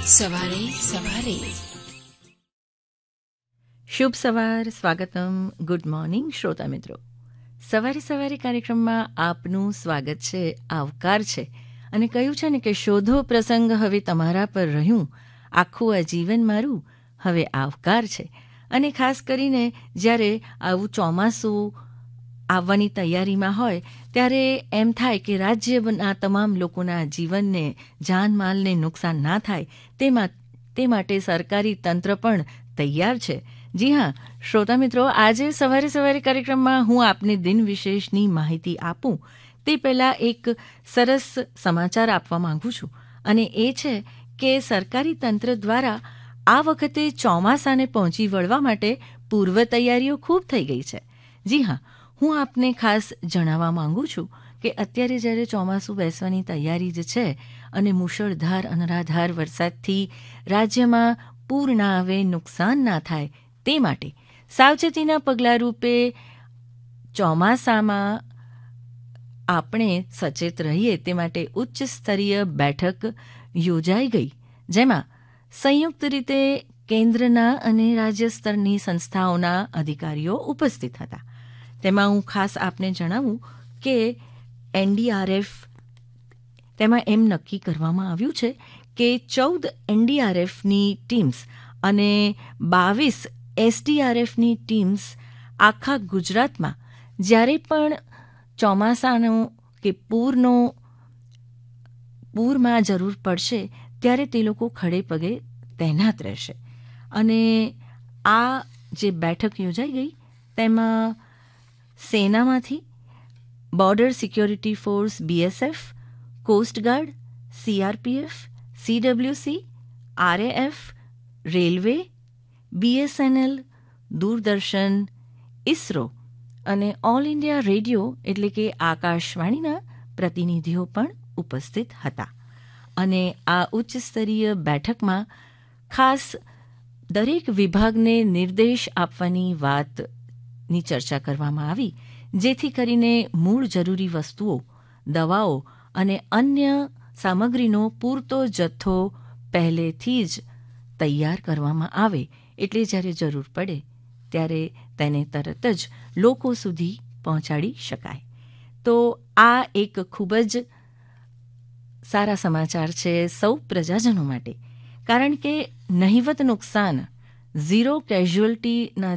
સવારે સવારે શુભ સવાર, સ્વાગતમ, ગુડ મોર્નિંગ શ્રોતા મિત્રો. સવારે સવારે કાર્યક્રમમાં આપનું સ્વાગત છે, આવકાર છે. અને કહ્યું છે ને કે શોધો પ્રસંગ હવે તમારા પર રહ્યું, આખું આ જીવન મારું હવે આવકાર છે. અને ખાસ કરીને જ્યારે આવું ચોમાસું આવવાની તૈયારીમાં હોય ત્યારે એમ થાય કે રાજ્યના તમામ લોકોના જીવનને, જાનમાલને નુકસાન ના થાય તે માટે સરકારી તંત્ર પણ તૈયાર છે. જી હા શ્રોતા મિત્રો, આજે સવારે સવારે કાર્યક્રમમાં હું આપને દિન વિશેષની માહિતી આપું તે પહેલાં એક સરસ સમાચાર આપવા માંગુ છું. અને એ છે કે સરકારી તંત્ર દ્વારા આ વખતે ચોમાસાને પહોંચી વળવા માટે પૂર્વ તૈયારીઓ ખૂબ થઈ ગઈ છે. જી હા, હું આપને ખાસ જણાવવા માંગુ છું કે અત્યારે જ્યારે ચોમાસું બેસવાની તૈયારી જ છે અને મુશળધાર અનરાધાર વરસાદથી રાજ્યમાં પૂર ના આવે, નુકસાન ના થાય તે માટે સાવચેતીના પગલાં રૂપે ચોમાસામાં આપણે સચેત રહીએ તે માટે ઉચ્ચ સ્તરીય બેઠક યોજાઈ ગઈ, જેમાં સંયુક્ત રીતે કેન્દ્રના અને રાજ્ય સ્તરની સંસ્થાઓના અધિકારીઓ ઉપસ્થિત હતા. તેમાં હું ખાસ આપને જણાવું કે એનડીઆરએફ, તેમાં એમ નક્કી કરવામાં આવ્યું છે કે 14 એનડીઆરએફની ટીમ્સ અને 22 એસડીઆરએફની ટીમ્સ આખા ગુજરાતમાં જ્યારે પણ ચોમાસાનો કે પૂરમાં જરૂર પડશે ત્યારે તે લોકો ખડે પગે તૈનાત રહેશે. અને આ જે બેઠક યોજાઈ ગઈ તેમાં સેનામાંથી border security force BSF, coast guard, CRPF, CWC, RAF, railway, BSNL, Doordarshan, ISRO અને ઓલ ઇન્ડિયા રેડિયો એટલે કે આકાશવાણીના પ્રતિનિધિઓ પણ ઉપસ્થિત હતા. અને આ ઉચ્ચ સ્તરીય બેઠકમાં ખાસ દરેક વિભાગને નિર્દેશ આપવાની વાતની ચર્ચા કરવામાં આવી, જેથી કરીને મૂળ જરૂરી વસ્તુઓ, દવાઓ અને અન્ય સામગ્રીનો પૂરતો જથ્થો પહેલેથી જ તૈયાર કરવામાં આવે, એટલે જ્યારે જરૂર પડે ત્યારે તેને તરત જ લોકો સુધી પહોંચાડી શકાય. તો આ એક ખૂબ જ સારા સમાચાર છે સૌ પ્રજાજનો માટે, કારણ કે નહિવત નુકસાન, ઝીરો કેઝ્યુઅલ્ટીના